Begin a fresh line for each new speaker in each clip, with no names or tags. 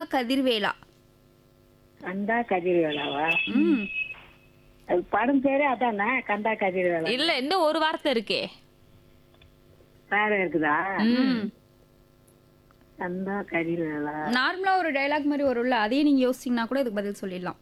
கதிர்வேலா.
கந்தா கதிர்வேலாவா?
ம்
அது படம் பேரே அதானே, கந்தா கதிர்வேலா.
இல்ல இன்னும் ஒரு வார்த்தை இருக்கே.
வேற இருக்குதா?
ம்.
கந்தா கதிர்வேலா.
நார்மலா ஒரு டயலாக் மாதிரி வரும்ல, அதையே நீங்க யோசிச்சீங்கன்னா கூட இதுக்கு பதில் சொல்லிடலாம்.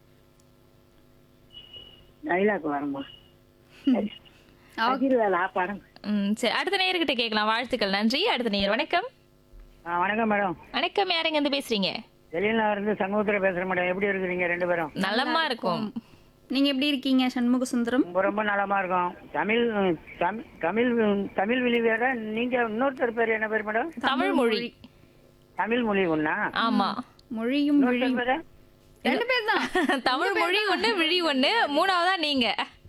டைலாக் வருமா? கதிர்வேலா படம்.
சரி அடுத்த நேயர்கிட்ட கேட்கலாம். வாழ்த்துக்கள், நன்றி. அடுத்த நேயர் வணக்கம்.
வணக்கம் மேடம்.
வணக்கம், யாருங்க இருந்து பேசுறீங்க?
வெளிநாடு இருந்து சண்முகத்துல பேசுறேன் மேடம். எப்படி இருக்கிறீங்க ரெண்டு பேரும்?
நலமா இருக்கும்.
நீங்க எப்படி இருக்கீங்க சண்முக சுந்தரம்?
ரொம்ப ரொம்ப நலமா இருக்கும். தமிழ் தமிழ் தமிழ் தமிழ் மொழி வேற. நீங்க இன்னொருத்தர் பேர் என்ன பேர் மேடம்?
தமிழ் மொழி.
தமிழ் மொழி ஒண்ணா?
ஆமா.
மொழியும்
இன்னொருத்தர் பேரு?
ரெண்டு பேர் தான்.
தமிழ் மொழி ஒண்ணு, விழி ஒண்ணு, மூணாவதா நீங்க.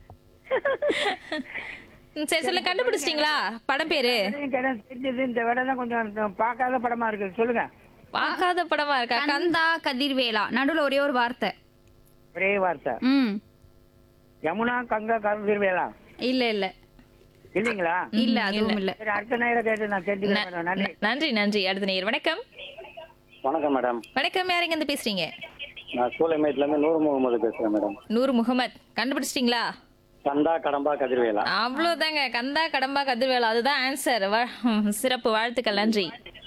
சரி சொல்ல, கண்டுபிடிச்சிட்டீங்களா படம் பேரு?
தெரிஞ்சது. இந்த வேலை தான் கொஞ்சம் பார்க்காத படமா இருக்கு. சொல்லுங்க.
பார்க்காத படமா இருக்கா?
கந்தா கதிர்வேலா, நடுவுல ஒரே ஒரு வார்த்தை.
ஒரே வார்த்தை.
ம்
யமுனா கங்கா கதிர்வேலா.
இல்ல இல்ல
இல்லீங்களா?
இல்ல அதுவும் இல்ல.
சரி, அடுத்த நேரம் கேட்டு நான் தெரிஞ்சுக்கிறேன் மேடம். நன்றி.
நன்றி நன்றி. அடுத்த நேயர் வணக்கம்.
வணக்கம் மேடம்.
வணக்கம், யாருங்க இருந்து பேசுறீங்க?
நான் சூளைமேட்ல இருந்து நூறு முகமது பேசுறேன் மேடம்.
நூறு முகமது. கண்டுபிடிச்சிட்டீங்களா?
கந்தா கடம்பா கதிர்வேலா.
அவ்வளவுதாங்க, கந்தா கடம்பா கதிர்வேலா, அதுதான் ஆன்சர். சிறப்பு, வாழ்த்துக்கள், நன்றி.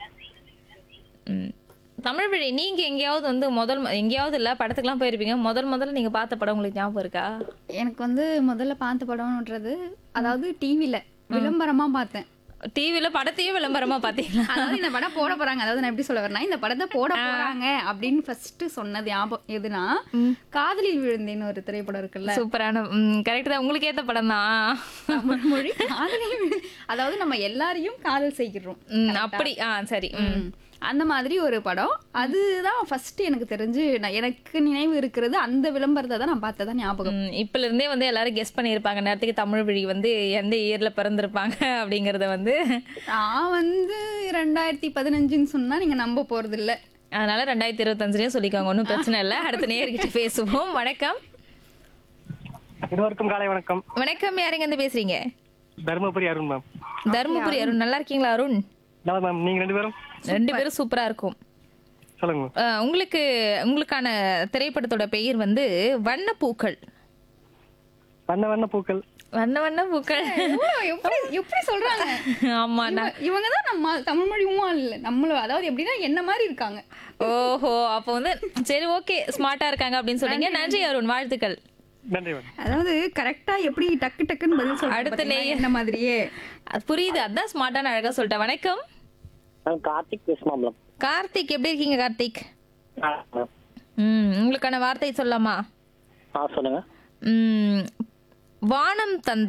தமிழ் வழி, நீங்க எங்கேயாவது வந்து எங்கேயாவது இல்ல படத்துக்குலாம் போயிருப்பீங்க, முதல்ல நீங்க பார்த்த படம் உங்களுக்கு ஞாபகம் இருக்கா?
எனக்கு வந்து முதல்ல பார்த்த படம்ன்றது, அதாவது டிவில விளம்பரமா பார்த்தேன்.
டிவில படத்தையும் விளம்பரமா பாத்தீங்களா?
அதாவது இந்த படம் போட போறாங்க, அதாவது நான் எப்படி சொல்ல வரேன்னா, இந்த படத்தை போட போறாங்க அப்படின்னு ஃபர்ஸ்ட் சொன்னது ஞாபகம் எதுனா, காதலில் விழுந்தேன்னு ஒரு திரைப்படம் இருக்குல்ல.
சூப்பரான, கரெக்ட் தான், உங்களுக்கு ஏத்த படம் தான்.
தமிழ் மொழி காதலில் அதாவது நம்ம எல்லாரையும் காதல் செய்கிறோம்
அப்படி சரி.
அந்த மாதிரி ஒரு படம். அதுதான் ஃபர்ஸ்ட் எனக்கு தெரிஞ்சு, எனக்கு நினைவு இருக்கிறது அந்த விளம்பரத்தை தான் நான் பார்த்ததா ஞாபகம்.
இப்பல இருந்தே வந்து எல்லாரும் கெஸ் பண்ணியிருப்பாங்க நேரத்துக்கு தமிழ் வழி வந்து எந்த இயர்ல பிறந்திருப்பாங்க அப்படிங்கறத வந்து.
நான் வந்து 2015ன்னு சொன்னா நீங்க நம்ப போறது இல்ல.
அதனால 2025 சொல்லிக்கோங்க, ஒன்றும் பிரச்சனை இல்லை. அடுத்த நேயர்கிட்ட பேசுவோம். வணக்கம்.
இருவருக்கும் காலை வணக்கம்.
வணக்கம், யாருங்க இருந்து பேசுறீங்க?
தர்மபுரி அருண் மேம்.
தர்மபுரி அருண். நல்லா இருக்கீங்களா அருண்?
நல்லா மேம். நீங்க ரெண்டு பேரும்?
ரெண்டு பேரும் சூப்பரா இருக்கும்.
சொல்லுங்க.
உங்களுக்கான திரைப்படத்தோட பெயர் வந்து வண்ணப்பூக்கள்.
வண்ண வண்ண பூக்கள்.
வண்ண பூக்கள்.
எப்படி எப்படி சொல்றாங்க?
ஆமா,
இவங்க தான் நம்ம தமிழ் மொழியுமா இல்ல நம்மள, அதாவது எப்படின்னா என்ன மாதிரி இருக்காங்க.
ஓஹோ, அப்போ வந்து சரி, ஓகே, ஸ்மார்ட்டா இருக்காங்க அப்படின்னு சொன்னீங்க. நன்றி அருண், வாழ்த்துக்கள்.
நன்றி மேம்.
அதாவது கரெக்டா எப்படி டக்கு டக்குன்னு பதில் சொல்றாங்க.
அடுத்த நேயர்
என்ன மாதிரியே
அது புரியுது, அதான் ஸ்மார்ட்டான அழகா சொல்லிட்டேன். வணக்கம்.
கார்த்திக் பேசுமா மேம்?
கார்த்திக், எப்படி இருக்கீங்க கார்த்திக்?
மேம்.
உங்களுக்கான வார்த்தை சொல்லலாமா?
சொல்லுங்க.
வானம் தந்த.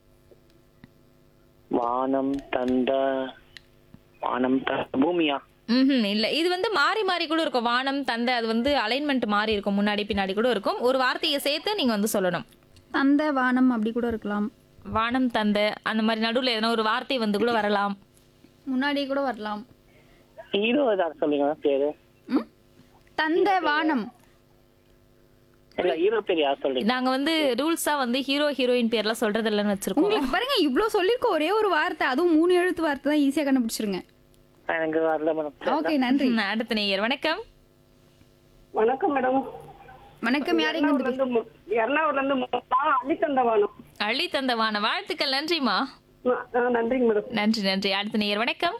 வானம் தந்த. வானம் தந்த பூமியா?
இல்ல, இது வந்து மாறி மாறி கூட இருக்கும். வானம் தந்த, அது வந்து அலைன்மெண்ட் மாறி இருக்கும், முன்னாடி பின்னாடி கூட இருக்கும். ஒரு வார்த்தையை சேர்த்து நீங்க வந்து சொல்லணும்.
அந்த வானம் அப்படி கூட இருக்கலாம்.
வானம் தந்த, அந்த மாதிரி நடுவுல எதனா ஒரு வார்த்தை வந்து கூட வரலாம்,
முன்னாடி கூட வரலாம்.
ஹீரோ ஏதாவது சொல்லுங்க பேரு.
தந்த வானம்.
இல்ல, ஹீரோ பேர் யார் சொல்றீங்க?
நாங்க வந்து ரூல்ஸா வந்து ஹீரோ ஹீரோயின் பேர்லாம் சொல்றது இல்லைன்னு வச்சிருக்கோம்.
உங்களுக்கு பாருங்க, இவ்ளோ சொல்லிருக்க, ஒரே ஒரு வார்த்தை, அதுவும் 3 எழுத்து வார்த்தை தான், ஈஸியா கண்டுபிடிச்சிருங்க.
எனக்கு வரல மேடம்.
ஓகே, நன்றி.
அடுத்த நேயர் வணக்கம்.
வணக்கம் மேடம்.
வணக்கம், யாருங்க?
எர்ணாகுளம்ல இருந்து அள்ளித்தந்தவானம்.
அள்ளி தந்தவான, வாழ்த்துக்கள், நன்றிமா.
நன்றிங்க மேடம்.
நன்றி நன்றி. அடுத்த நேயர் வணக்கம்.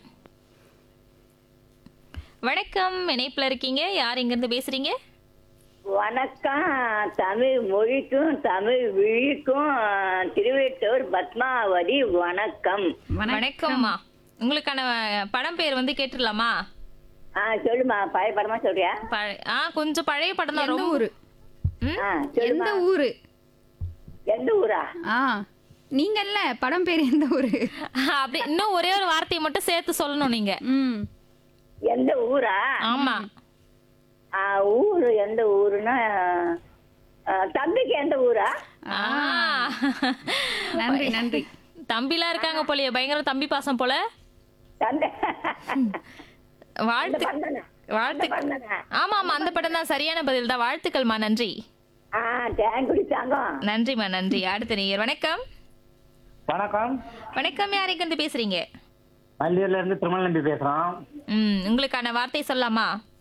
வணக்கம், இணைப்புல இருக்கீங்க, யார் இங்க இருந்து பேசுறீங்க?
வணக்கம். தமிழ் மொழிக்கும் தமிழ் விழிக்கும் திருவேட்டூர் பத்மாவதி. வணக்கம்.
வணக்கம்மா. உங்களுக்கான படம் பேர் வந்து கேட்டுடலாமா?
சொல்லுமா. பழைய படமா சொல்றியா?
கொஞ்சம் பழைய படம் தான்.
எந்த ஊரு? எந்த ஊரு?
எந்த ஊரா?
நீங்கல்ல, படம் பேர் எந்த ஊரு?
அப்படி இன்னும் ஒரே ஒரு வார்த்தையை மட்டும் சேர்த்து சொல்லணும் நீங்க.
எந்த ஊரா?
ஆமா.
ஊரு எந்த ஊருன்னா தம்பிக்கு எந்த ஊரா?
நன்றி நன்றி.
தம்பிலாம் இருக்காங்க போலயே, பயங்கர தம்பி பாசம் போல. வாழ்த்து. ஆமா ஆமா, அந்த படம் தான். சரியான பதில் தான். வாழ்த்துக்கள்மா, நன்றி. நன்றிமா, நன்றி. அடுத்த நேயர் வணக்கம்.
வணக்கம்.
வணக்கம், யாருக்கு இருந்து பேசுறீங்க?
மல்லியூர்ல இருந்து திருமலை நம்பி பேசுறோம்.
உங்களுக்கான வார்த்தை சொல்லலாமா?